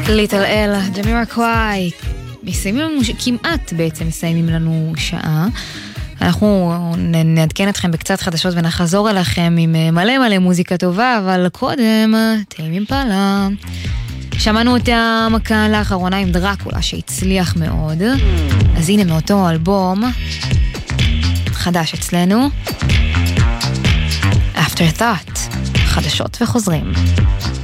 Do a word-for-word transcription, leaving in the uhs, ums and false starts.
ליטל אל, ג'מירוקוואי, מסיימים לנו, כמעט בעצם מסיימים לנו שעה. אנחנו נעדכן אתכם בקצת חדשות ונחזור אליכם עם מלא מלא מוזיקה טובה, אבל קודם, טיים אימפלה. שמענו אותם כאן לאחרונה עם דרקולה שהצליח מאוד. אז הנה מאותו אלבום חדש אצלנו, Afterthought, חדשות וחוזרים.